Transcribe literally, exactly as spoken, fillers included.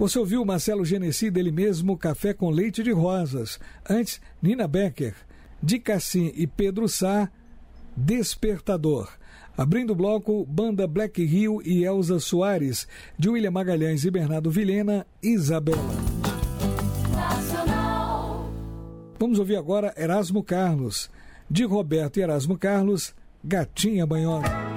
Você ouviu Marcelo Genesi, dele mesmo, Café com Leite de Rosas. Antes, Nina Becker, Di Cassim e Pedro Sá, Despertador. Abrindo o bloco, banda Black Rio e Elza Soares, de William Magalhães e Bernardo Vilhena, Isabela. Nacional. Vamos ouvir agora Erasmo Carlos, de Roberto e Erasmo Carlos, Gatinha Banhosa.